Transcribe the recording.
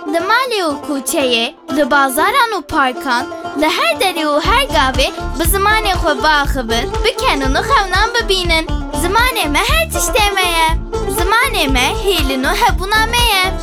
li malê û kûçeyê, li bazaran û parkan, li her derê û her gavê bi zimanê xwe biaxivin, bikenin û xewnan bibînin. Zimanê me her tiştê me ye. Zimanê me hêlin û hebûna me ye.